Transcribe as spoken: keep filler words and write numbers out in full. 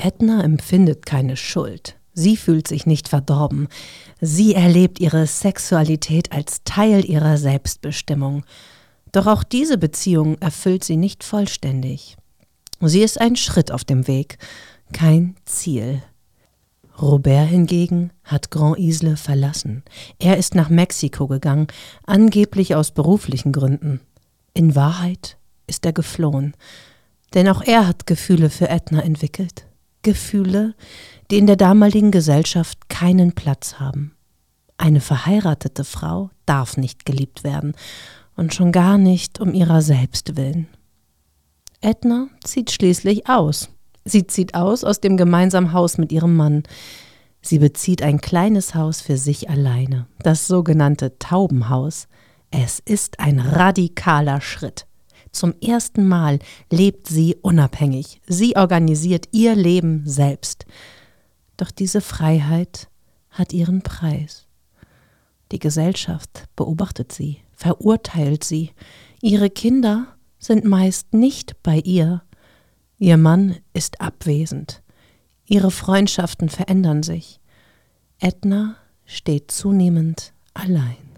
Edna empfindet keine Schuld. Sie fühlt sich nicht verdorben. Sie erlebt ihre Sexualität als Teil ihrer Selbstbestimmung. Doch auch diese Beziehung erfüllt sie nicht vollständig. Sie ist ein Schritt auf dem Weg, kein Ziel. Robert hingegen hat Grand Isle verlassen. Er ist nach Mexiko gegangen, angeblich aus beruflichen Gründen. In Wahrheit ist er geflohen. Denn auch er hat Gefühle für Edna entwickelt. Gefühle, die in der damaligen Gesellschaft keinen Platz haben. Eine verheiratete Frau darf nicht geliebt werden und schon gar nicht um ihrer selbst willen. Edna zieht schließlich aus. Sie zieht aus aus dem gemeinsamen Haus mit ihrem Mann. Sie bezieht ein kleines Haus für sich alleine, das sogenannte Taubenhaus. Es ist ein radikaler Schritt. Zum ersten Mal lebt sie unabhängig. Sie organisiert ihr Leben selbst. Doch diese Freiheit hat ihren Preis. Die Gesellschaft beobachtet sie, verurteilt sie. Ihre Kinder sind meist nicht bei ihr. Ihr Mann ist abwesend. Ihre Freundschaften verändern sich. Edna steht zunehmend allein.